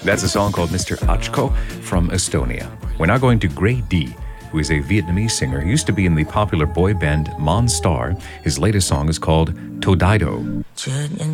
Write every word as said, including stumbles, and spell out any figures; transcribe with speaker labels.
Speaker 1: That's a song called Mister Achko from Estonia. We're now going to Grey D, who is a Vietnamese singer. He used to be in the popular boy band Monstar. His latest song is called Todido.